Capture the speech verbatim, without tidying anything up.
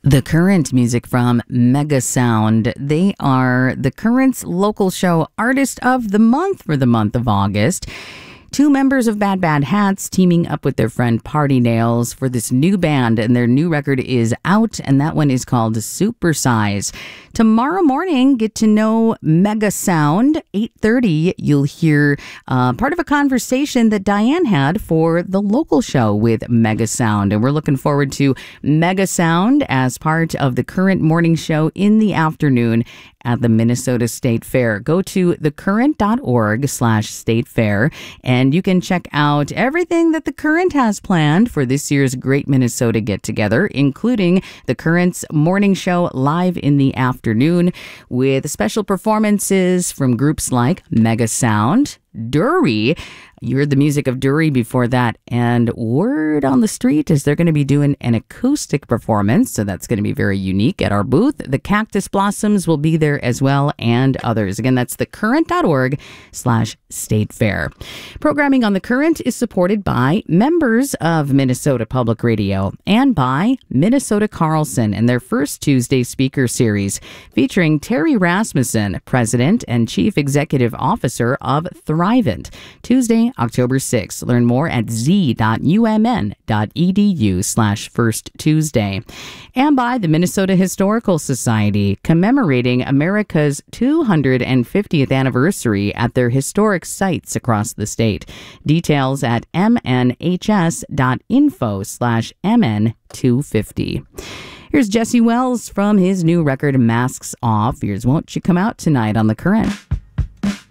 The Current music from Mega Sound. They are the Current's local show Artist of the Month for the month of August. Two members of Bad Bad Hats teaming up with their friend Party Nails for this new band, and their new record is out, and that one is called Supersize. Tomorrow morning, get to know Mega Sound. eight thirty, you'll hear uh, part of a conversation that Diane had for the local show with Mega Sound, and we're looking forward to Mega Sound as part of the Current morning show in the afternoon at the Minnesota State Fair. Go to thecurrent.org slash state fair, and you can check out everything that the Current has planned for this year's Great Minnesota Get Together, including the Current's morning show live in the afternoon with special performances from groups like Mega Sound, Dury. You heard the music of Dury before that, and word on the street is they're going to be doing an acoustic performance, so that's going to be very unique at our booth. The Cactus Blossoms will be there as well, and others. Again, that's thecurrent.org slash state fair. Programming on The Current is supported by members of Minnesota Public Radio and by Minnesota Carlson and their first Tuesday speaker series featuring Terry Rasmussen, President and Chief Executive Officer of Thrivent. Tuesday, October sixth. Learn more at z.umn.edu slash first Tuesday. And by the Minnesota Historical Society, commemorating America's two hundred fiftieth anniversary at their historic sites across the state. Details at mnhs.info slash mn250. Here's Jesse Wells from his new record, Masks Off. Here's Won't You Come Out Tonight on The Current.